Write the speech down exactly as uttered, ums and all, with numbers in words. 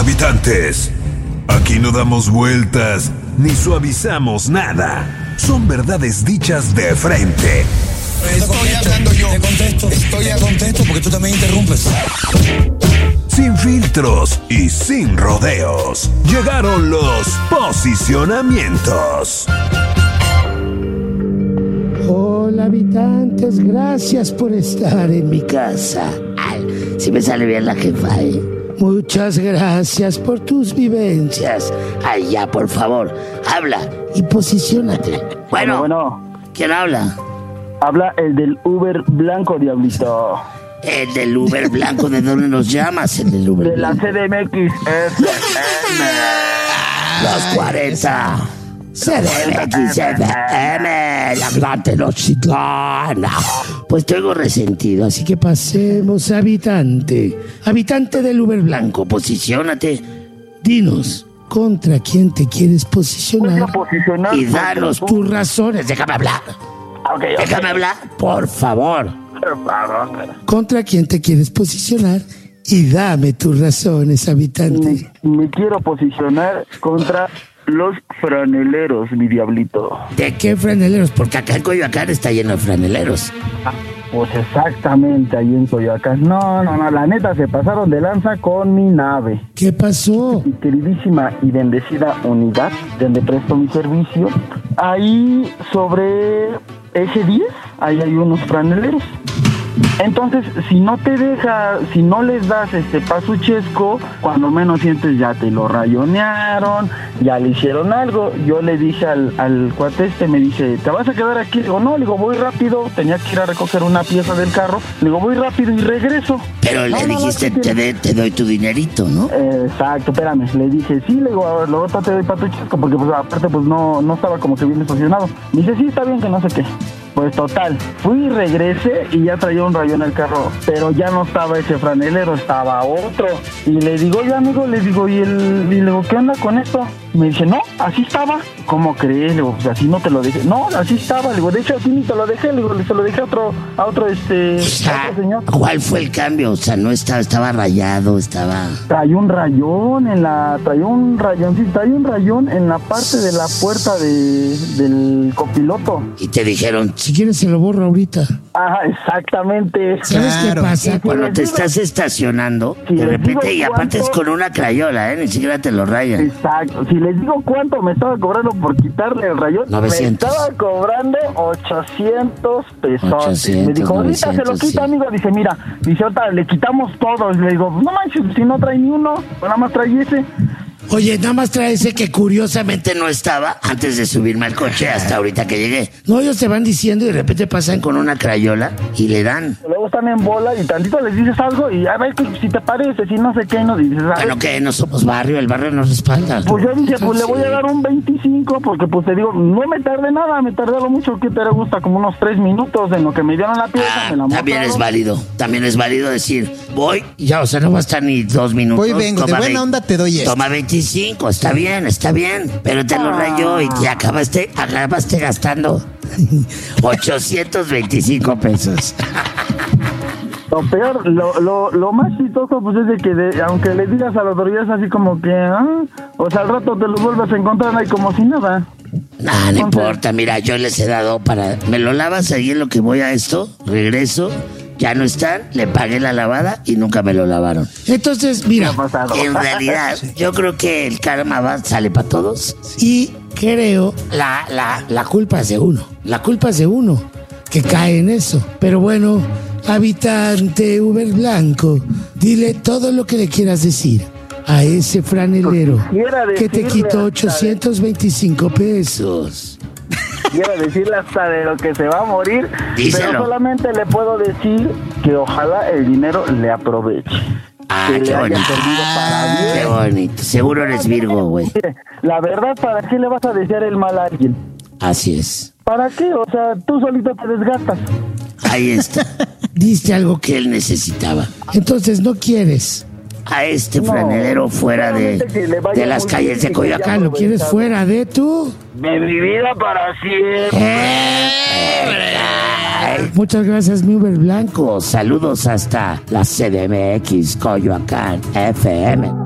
Habitantes, aquí no damos vueltas ni suavizamos nada. Son verdades dichas de frente. Estoy hablando yo. Te contesto. Estoy a contesto porque tú también interrumpes. Sin filtros y sin rodeos. Llegaron los posicionamientos. Hola, habitantes, gracias por estar en mi casa. Ay, si me sale bien la jefa, ¿eh? Muchas gracias por tus vivencias. Ay, ya, por favor, habla y posiciónate. Bueno, bueno, ¿quién habla? Habla el del Uber blanco, diablito. El del Uber blanco, ¿de dónde nos llamas? El del Uber de blanco. De la C D M X F M. Los cuarenta. C D M X F M, la gran Tenochtitlán. Pues te oigo resentido, así que pasemos, habitante. Habitante del Uber blanco, posiciónate. Dinos, ¿contra quién te quieres posicionar? posicionar y danos tus razones. Déjame hablar. Okay, Déjame okay. hablar, por favor. Por favor. ¿Contra quién te quieres posicionar? Y dame tus razones, habitante. Me, me quiero posicionar contra los franeleros, mi diablito. ¿De qué franeleros? Porque acá en Coyoacán está lleno de franeleros. Pues exactamente, ahí en Coyoacán. No, no, no, la neta se pasaron de lanza con mi nave. ¿Qué pasó? Mi queridísima y bendecida unidad donde presto mi servicio. Ahí sobre eje diez, ahí hay unos franeleros. Entonces, si no te deja, si no les das este pasuchesco, cuando menos sientes ya te lo rayonearon, ya le hicieron algo. Yo le dije al, al cuate este, me dice, ¿te vas a quedar aquí? Le digo, no, le digo, voy rápido, tenía que ir a recoger una pieza del carro, le digo, voy rápido y regreso. Pero no, le no, dijiste, no, te, de, te doy tu dinerito, ¿no? Eh, exacto, espérame, le dije, sí, le digo, a ver, luego te doy pasuchesco, porque pues aparte pues no, no estaba como que bien estacionado. Me dice, sí, está bien, que no sé qué. Pues total, fui y regresé y ya traía un rayón el carro, pero ya no estaba ese franelero, estaba otro. Y le digo, oye amigo, le digo, ¿y el, y le digo, ¿qué onda con esto? Y me dice, no, así estaba. ¿Cómo crees? Le digo, pues así no te lo dejé. No, así estaba, le digo, de hecho así ni te lo dejé, le digo, se lo dejé a otro, a otro este, O sea, a otro señor. ¿cuál fue el cambio? O sea, no estaba, estaba rayado, estaba... Traía un rayón en la, traía un rayón, sí, traía un rayón en la parte de la puerta de, del copiloto. Y te dijeron, si quieres se lo borro ahorita. Ajá, exactamente. ¿Sabes Claro. qué pasa? cuando te estás estacionando, Si de les repente, digo y aparte es cuánto- con una crayola, ¿eh? Ni siquiera te lo rayan. Exacto. Si les digo cuánto me estaba cobrando por quitarle el rayón, novecientos. me estaba cobrando ochocientos pesos. ochocientos, me dijo, ahorita se lo novecientos, quita, sí. amigo. Dice, mira, dice, ahorita le quitamos todos. Le digo, no manches, si no trae ni uno, nada más trae ese. Oye, nada más trae ese que curiosamente No estaba antes de subirme al coche hasta ahorita que llegué. no, ellos te van diciendo y de repente pasan con Con una crayola y le dan. Luego están en bola y tantito les dices algo y a ver si te parece, si no sé qué, no dices, a ver. Bueno, que no somos barrio, el barrio nos respalda. Pues yo dije, pues le voy Sí. a dar un veinticinco, porque pues te digo, no me tardé nada, me tardé lo mucho que te gusta, como unos tres minutos en lo que me dieron la pieza, Ah, me la también es mostraron. válido, también es válido decir, voy, y ya, o sea, no va a estar ni dos minutos. Voy, vengo, de toma buena vein- onda te doy esto. Toma veinticinco, está bien, está bien, pero te lo Ah. rayó y te acabaste, acabaste gastando ochocientos veinticinco pesos. Lo peor, lo, lo, lo más chistoso pues es de que de- aunque le digas a la autoridad así como que, ah, o sea, al rato te lo vuelves a encontrar ahí como si nada. Nah, no Entonces- importa, mira, yo les he dado para... Me lo lavas ahí en lo que voy a esto, regreso, ya no están, le pagué la lavada y nunca me lo lavaron. Entonces, mira, ¿Qué ha pasado? En realidad, yo creo que el karma va, sale para todos. y creo la, la, la culpa es de uno. La culpa es de uno que cae en eso. Pero bueno, habitante Uber Blanco, dile todo lo que le quieras decir a ese franelero Quisiera que te decirle quitó hasta de- ochocientos veinticinco pesos. Quiero decirle hasta de lo que se va a morir, Díselo. pero solamente le puedo decir que ojalá el dinero le aproveche. Ah, que qué le haya bonito. servido para bien. Qué bonito. Seguro eres Virgo, güey. Mire, la verdad, ¿para qué le vas a desear el mal a alguien? Así es. ¿Para qué? O sea, tú solito te desgastas. Ahí está. Diste algo que... Que él necesitaba. Entonces no quieres. A este No, franelero fuera de, solamente que le vaya de las muy calles bien de y que Coyoacán. ya ¿Lo quieres aprovechado. fuera de tú? De mi vida para siempre. Ay, Muchas gracias, mi Uber Blanco. saludos hasta la C D M X Coyoacán F M.